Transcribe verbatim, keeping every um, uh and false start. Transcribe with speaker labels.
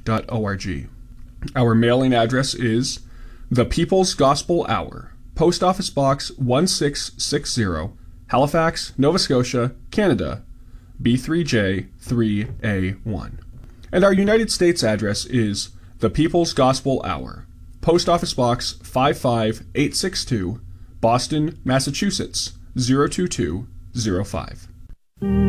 Speaker 1: dot org. Our mailing address is The People's Gospel Hour, Post Office Box one six six zero, Halifax, Nova Scotia, Canada, B three J three A one. And our United States address is The People's Gospel Hour, Post Office Box five five eight six two, Boston, Massachusetts zero two two zero five.